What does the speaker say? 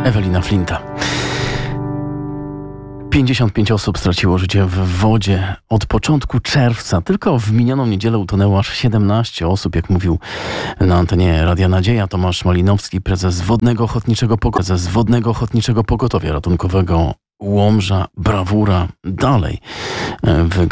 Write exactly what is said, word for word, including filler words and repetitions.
Ewelina Flinta. pięćdziesiąt pięć osób straciło życie w wodzie od początku czerwca. Tylko w minioną niedzielę utonęło aż siedemnaście osób, jak mówił na antenie Radia Nadzieja Tomasz Malinowski, prezes Wodnego Ochotniczego, Pog- prezes Wodnego Ochotniczego Pogotowia Ratunkowego Łomża. Brawura dalej w